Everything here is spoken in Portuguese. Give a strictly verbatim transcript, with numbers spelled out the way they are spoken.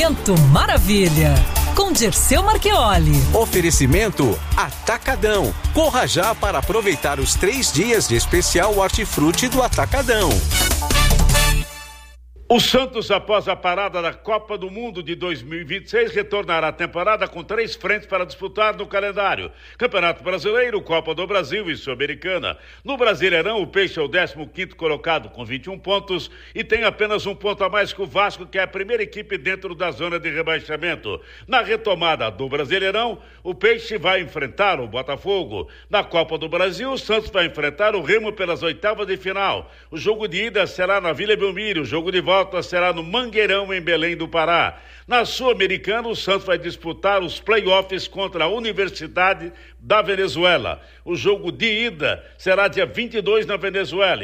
Momento Maravilha, com Dirceu Marchioli. Oferecimento Atacadão. Corra já para aproveitar os três dias de especial hortifruti do Atacadão. O Santos, após a parada da Copa do Mundo de dois mil e vinte e seis, retornará à temporada com três frentes para disputar no calendário: Campeonato Brasileiro, Copa do Brasil e Sul-Americana. No Brasileirão, o Peixe é o décimo quinto colocado com vinte e um pontos e tem apenas um ponto a mais que o Vasco, que é a primeira equipe dentro da zona de rebaixamento. Na retomada do Brasileirão, o Peixe vai enfrentar o Botafogo. Na Copa do Brasil, o Santos vai enfrentar o Remo pelas oitavas de final. O jogo de ida será na Vila Belmiro, o jogo de volta será no Mangueirão, em Belém do Pará. Na Sul-Americana, o Santos vai disputar os play-offs contra a Universidade da Venezuela. O jogo de ida será dia vinte e dois na Venezuela.